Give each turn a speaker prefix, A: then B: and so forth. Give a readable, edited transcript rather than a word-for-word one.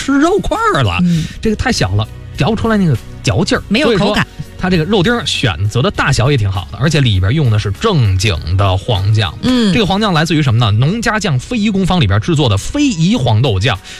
A: 吃肉块了，这个太小了，嚼不出来那个嚼劲儿，
B: 没有口感。
A: 它这个肉丁选择的大小也挺好的，而且里边用的是正经的黄酱。这个黄酱来自于什么呢？农家酱非遗工坊里边制作的非遗黄豆酱，